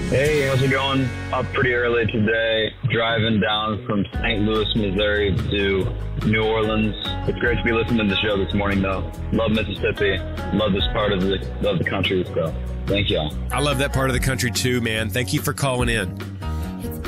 Hey, how's it going? Up pretty early today, driving down from St. Louis, Missouri to New Orleans. It's great to be listening to the show this morning, though. Love Mississippi. Love this part of the country, so thank y'all. I love that part of the country too, man. Thank you for calling in.